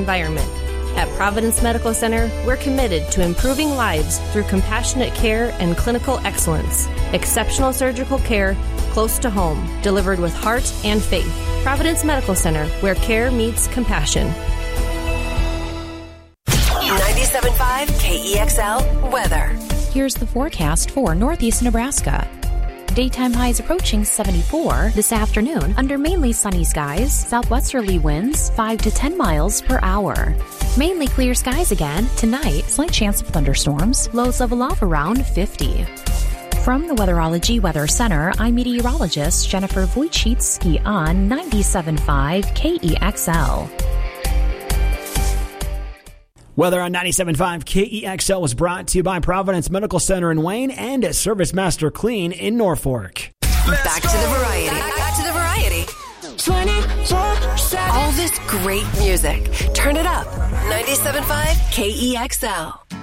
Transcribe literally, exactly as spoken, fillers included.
environment. At Providence Medical Center, we're committed to improving lives through compassionate care and clinical excellence. Exceptional surgical care close to home, delivered with heart and faith. Providence Medical Center, where care meets compassion. ninety-seven point five K E X L weather. Here's the forecast for northeast Nebraska. Daytime highs approaching seventy-four this afternoon under mainly sunny skies, southwesterly winds five to ten miles per hour. Mainly clear skies again tonight, slight chance of thunderstorms, lows level off around fifty. From the Weatherology Weather Center, I'm meteorologist Jennifer Wojcicki on ninety-seven point five K E X L. Weather on ninety-seven point five K E X L was brought to you by Providence Medical Center in Wayne and Service Master Clean in Norfolk. Back to the variety. Back to the variety. twenty-four seven All this great music. Turn it up. ninety-seven point five K E X L.